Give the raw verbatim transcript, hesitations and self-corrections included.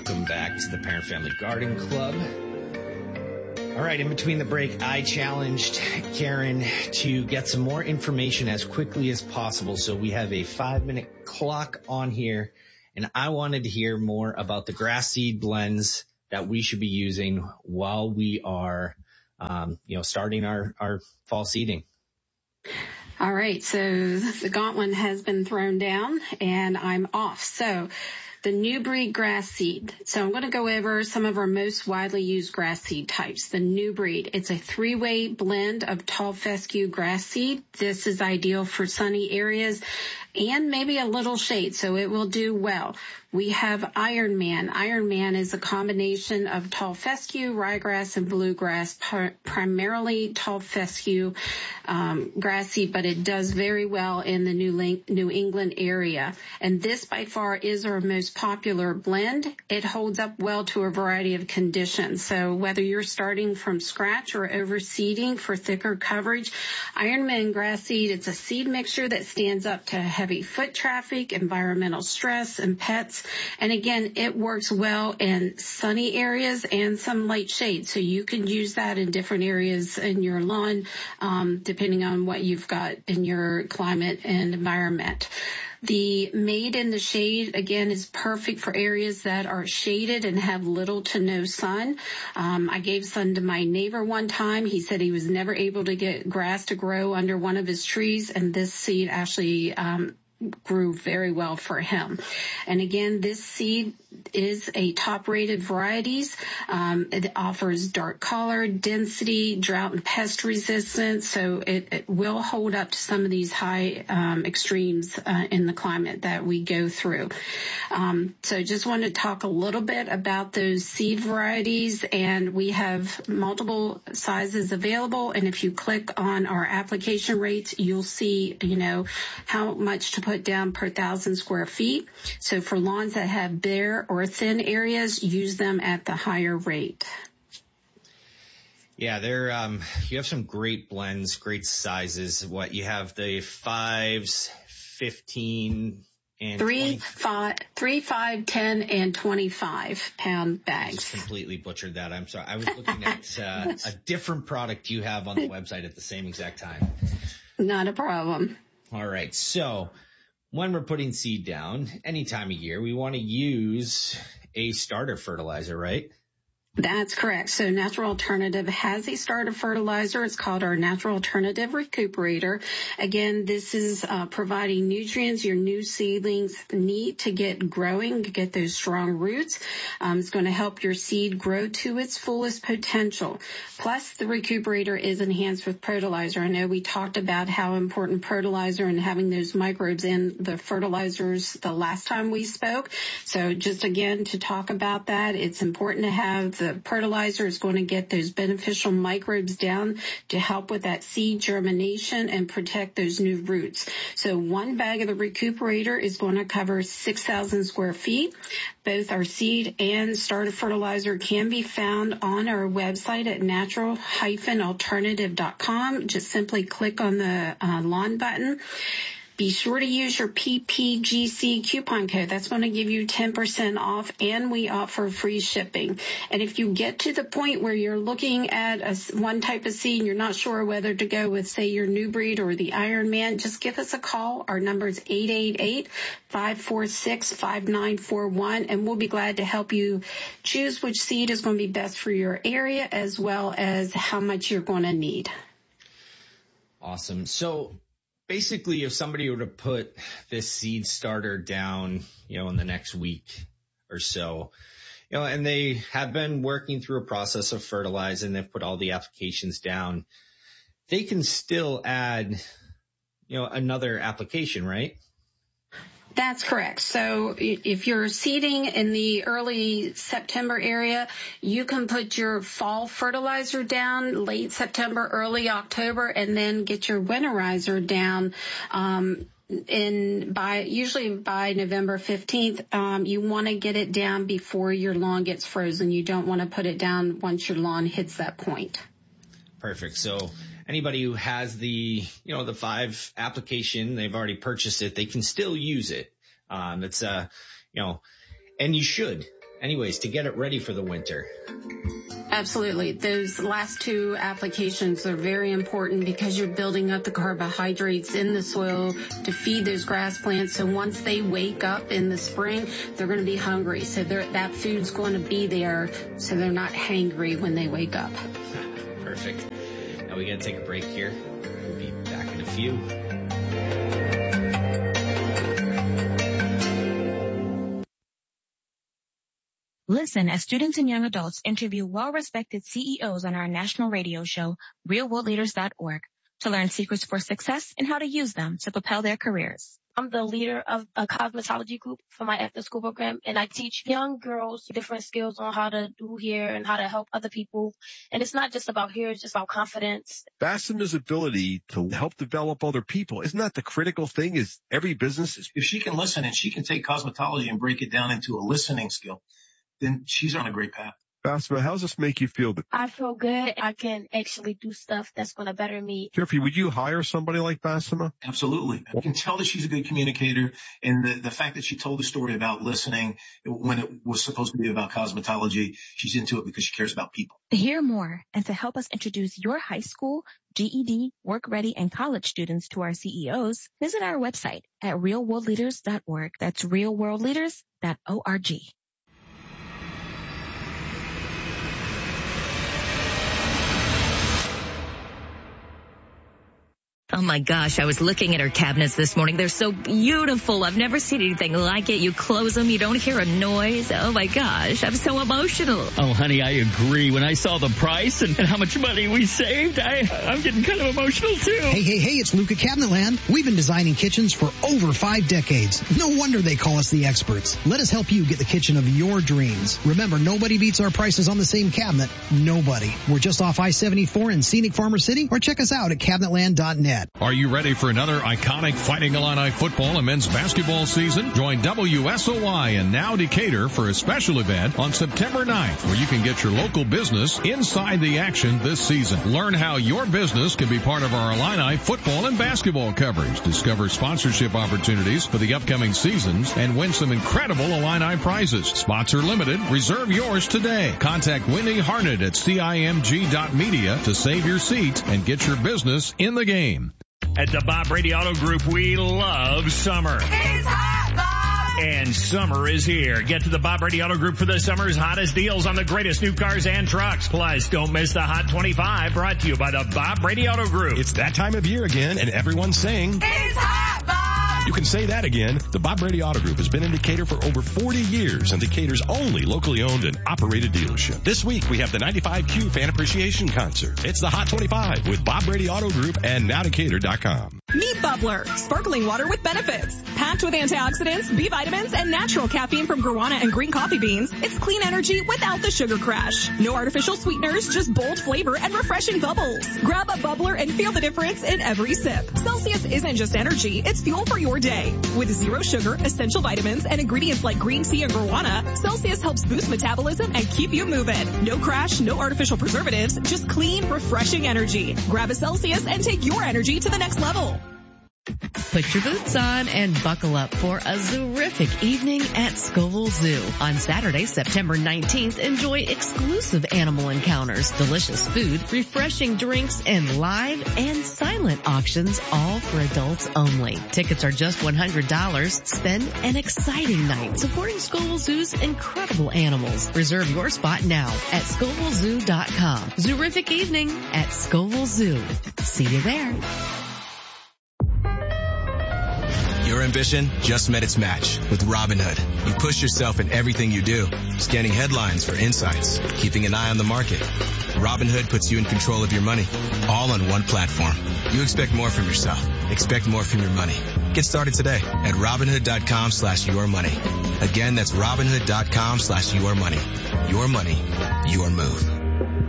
Welcome back to the Parent Family Garden Club. All right, in between the break, I challenged Karen to get some more information as quickly as possible. So we have a five-minute clock on here, and I wanted to hear more about the grass seed blends that we should be using while we are, um, you know, starting our, our fall seeding. All right, so the gauntlet has been thrown down, and I'm off. So the new breed grass seed. So I'm going to go over some of our most widely used grass seed types. The new breed, it's a three-way blend of tall fescue grass seed. This is ideal for sunny areas and maybe a little shade, so it will do well. We have Ironman. Ironman is a combination of tall fescue, ryegrass, and bluegrass, primarily tall fescue um, grass seed, but it does very well in the New, New England area. And this by far is our most popular blend. It holds up well to a variety of conditions. So whether you're starting from scratch or overseeding for thicker coverage, Ironman grass seed, it's a seed mixture that stands up to heavy foot traffic, environmental stress, and pets. And again, it works well in sunny areas and some light shade. So you can use that in different areas in your lawn, um, depending on what you've got in your climate and environment. The Made in the Shade, again, is perfect for areas that are shaded and have little to no sun. Um, I gave sun to my neighbor one time. He said he was never able to get grass to grow under one of his trees, and this seed actually um grew very well for him. And again, this seed is a top-rated varieties. Um, it offers dark color, density, drought and pest resistance, so it, it will hold up to some of these high um, extremes uh, in the climate that we go through. Um, so just want to talk a little bit about those seed varieties, and we have multiple sizes available. And if you click on our application rates, you'll see, you know, how much to put down per thousand square feet. So for lawns that have bare or thin areas, use them at the higher rate. Yeah, they're, um, you have some great blends, great sizes. What you have the fives, fifteen, and three, twenty. five, three, five, ten, and twenty-five pound bags. I just completely butchered that. I'm sorry. I was looking at uh, a different product you have on the website at the same exact time. Not a problem. All right. So when we're putting seed down any time of year, we want to use a starter fertilizer, right? That's correct. So Natural Alternative has a starter fertilizer. It's called our Natural Alternative Recuperator. Again, this is uh, providing nutrients your new seedlings need to get growing, to get those strong roots. Um, it's going to help your seed grow to its fullest potential. Plus, the Recuperator is enhanced with fertilizer. I know we talked about how important fertilizer and having those microbes in the fertilizers the last time we spoke. So just again, to talk about that, it's important to have the The fertilizer is going to get those beneficial microbes down to help with that seed germination and protect those new roots. So one bag of the Recuperator is going to cover six thousand square feet. Both our seed and starter fertilizer can be found on our website at natural dash alternative dot com. Just simply click on the uh, lawn button. Be sure to use your P P G C coupon code. That's going to give you ten percent off, and we offer free shipping. And if you get to the point where you're looking at a, one type of seed and you're not sure whether to go with, say, your new breed or the Ironman, just give us a call. Our number is eight eight eight, five four six, five nine four one, and we'll be glad to help you choose which seed is going to be best for your area as well as how much you're going to need. Awesome. So basically, if somebody were to put this seed starter down, you know, in the next week or so, you know, and they have been working through a process of fertilizing, they've put all the applications down, they can still add, you know, another application, right? That's correct. So if you're seeding in the early September area, you can put your fall fertilizer down late September, early October, and then get your winterizer down um, in by usually by November fifteenth. Um, you want to get it down before your lawn gets frozen. You don't want to put it down once your lawn hits that point. Perfect. So anybody who has the, you know, the five application, they've already purchased it, they can still use it. Um, it's, uh, you know, and you should. anyways, to get it ready for the winter. Absolutely. Those last two applications are very important because you're building up the carbohydrates in the soil to feed those grass plants. So once they wake up in the spring, they're going to be hungry. So that food's going to be there so they're not hangry when they wake up. Perfect. Now we got to take a break here. We'll be back in a few. Listen as students and young adults interview well-respected C E Os on our national radio show, real world leaders dot org, to learn secrets for success and how to use them to propel their careers. I'm the leader of a cosmetology group for my after-school program, and I teach young girls different skills on how to do hair and how to help other people. And it's not just about hair, it's just about confidence. Bassema's ability to help develop other people, isn't that the critical thing? Is every business is... If she can listen and she can take cosmetology and break it down into a listening skill, then she's on a great path. Bassema, how does this make you feel? I feel good. I can actually do stuff that's going to better me. Jeffrey, would you hire somebody like Bassema? Absolutely. I can tell that she's a good communicator, and the, the fact that she told the story about listening when it was supposed to be about cosmetology, she's into it because she cares about people. To hear more and to help us introduce your high school, G E D, work ready, and college students to our C E Os, visit our website at real world leaders dot org. That's real world leaders dot org. Oh my gosh, I was looking at her cabinets this morning. They're so beautiful. I've never seen anything like it. You close them, you don't hear a noise. Oh my gosh, I'm so emotional. Oh honey, I agree. When I saw the price and, and how much money we saved, I, I'm getting kind of emotional too. Hey, hey, hey, it's Luke at Cabinetland. We've been designing kitchens for over five decades. No wonder they call us the experts. Let us help you get the kitchen of your dreams. Remember, nobody beats our prices on the same cabinet. Nobody. We're just off I seventy-four in scenic Farmer City, or check us out at cabinetland dot net. Are you ready for another iconic Fighting Illini football and men's basketball season? Join W S O Y and Now Decatur for a special event on September ninth, where you can get your local business inside the action this season. Learn how your business can be part of our Illini football and basketball coverage. Discover sponsorship opportunities for the upcoming seasons and win some incredible Illini prizes. Spots are limited. Reserve yours today. Contact Wendy Harnett at C I M G dot media to save your seat and get your business in the game. At the Bob Brady Auto Group, we love summer. It's hot, Bob! And summer is here. Get to the Bob Brady Auto Group for the summer's hottest deals on the greatest new cars and trucks. Plus, don't miss the Hot twenty-five, brought to you by the Bob Brady Auto Group. It's that time of year again, and everyone's saying, it's hot, Bob! You can say that again. The Bob Brady Auto Group has been in Decatur for over forty years and Decatur's only locally owned and operated dealership. This week, we have the ninety-five Q Fan Appreciation Concert. It's the Hot twenty-five with Bob Brady Auto Group and now decatur dot com. Meet Bubbler, sparkling water with benefits. Packed with antioxidants, B vitamins, and natural caffeine from guarana and green coffee beans, it's clean energy without the sugar crash. No artificial sweeteners, just bold flavor and refreshing bubbles. Grab a Bubbler and feel the difference in every sip. Celsius isn't just energy, it's fuel for your day. With zero sugar, essential vitamins, and ingredients like green tea and guarana, Celsius helps boost metabolism and keep you moving. No crash, no artificial preservatives, just clean, refreshing energy. Grab a Celsius and take your energy to the next level. Put your boots on and buckle up for a terrific evening at Scoville Zoo. On Saturday, September nineteenth, enjoy exclusive animal encounters, delicious food, refreshing drinks, and live and silent auctions, all for adults only. Tickets are just one hundred dollars. Spend an exciting night supporting Scoville Zoo's incredible animals. Reserve your spot now at scoville zoo dot com. Terrific evening at Scoville Zoo. See you there. Your ambition just met its match with Robinhood. You push yourself in everything you do, scanning headlines for insights, keeping an eye on the market. Robinhood puts you in control of your money, all on one platform. You expect more from yourself. Expect more from your money. Get started today at Robinhood dot com slash your money. Again, that's Robinhood dot com slash your money. Your money, your move.